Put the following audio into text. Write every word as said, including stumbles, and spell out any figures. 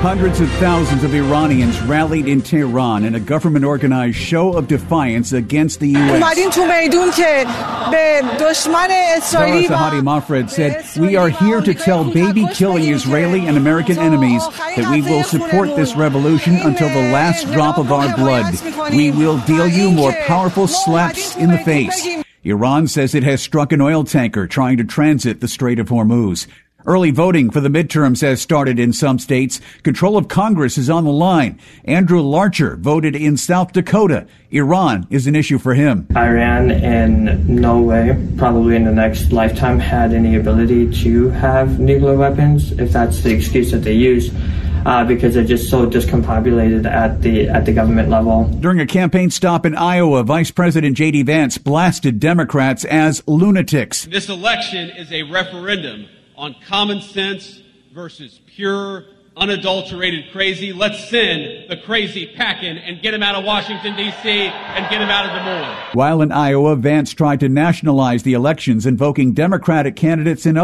Hundreds of thousands of Iranians rallied in Tehran in a government-organized show of defiance against the U S. Zahra Sahadi Mafred said, "We are here to tell baby-killing Israeli and American enemies that we will support this revolution until the last drop of our blood. We will deal you more powerful slaps in the face." Iran says it has struck an oil tanker trying to transit the Strait of Hormuz. Early voting for the midterms has started in some states. Control of Congress is on the line. Andrew Larcher voted in South Dakota. Iran is an issue for him. Iran in no way, probably in the next lifetime, had any ability to have nuclear weapons, if that's the excuse that they use. Uh, because they're just so discombobulated at the at the government level. During a campaign stop in Iowa, Vice President J D Vance blasted Democrats as lunatics. This election is a referendum on common sense versus pure, unadulterated crazy. Let's send the crazy packing and get him out of Washington, D C, and get him out of Des Moines. While in Iowa, Vance tried to nationalize the elections, invoking Democratic candidates in other